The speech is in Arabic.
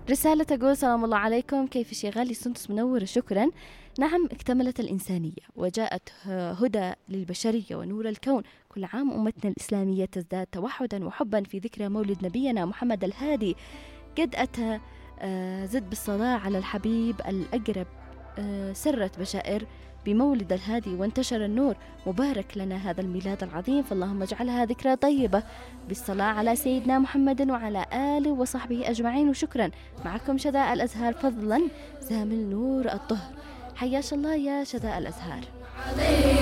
رسالة تقول: سلام الله عليكم، كيف شغالي سندس منورة، شكرا. نعم، اكتملت الإنسانية وجاءت هدى للبشرية ونور الكون. كل عام أمتنا الإسلامية تزداد توحدا وحبا في ذكرى مولد نبينا محمد الهادي. قد أتى زد بالصلاة على الحبيب الأقرب. سرت بشائر بمولد الهادي وانتشر النور. مبارك لنا هذا الميلاد العظيم، فاللهم اجعلها ذكرى طيبة بالصلاة على سيدنا محمد وعلى آله وصحبه أجمعين. وشكرا. معكم شداء الأزهار، فضلا زامل نور الطهر. حياش الله يا شداء الأزهار.